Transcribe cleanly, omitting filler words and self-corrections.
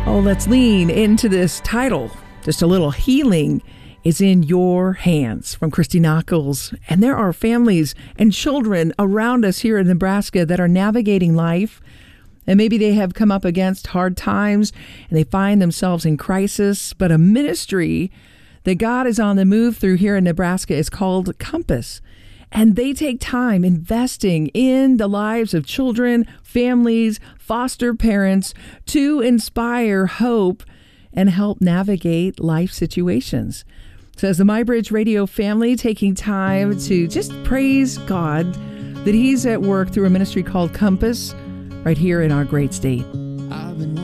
Oh, let's lean into this title. Just a little healing is in your hands from Christy Nockels. And there are families and children around us here in Nebraska that are navigating life. And maybe they have come up against hard times and they find themselves in crisis. But a ministry that God is on the move through here in Nebraska is called Compass. And they take time investing in the lives of children, families, foster parents to inspire hope and help navigate life situations. So as the MyBridge Radio family taking time to just praise God that He's at work through a ministry called Compass right here in our great state.